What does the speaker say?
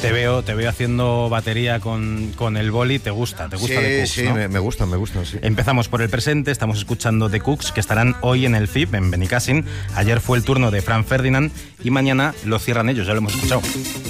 Te veo haciendo batería con el boli. ¿Te gusta The Cooks, sí, ¿no? me gustan, sí. Empezamos por el presente. Estamos escuchando The Cooks, que estarán hoy en el FIP, en Benicàssim. Ayer fue el turno de Frank Ferdinand y mañana lo cierran ellos, ya lo hemos escuchado.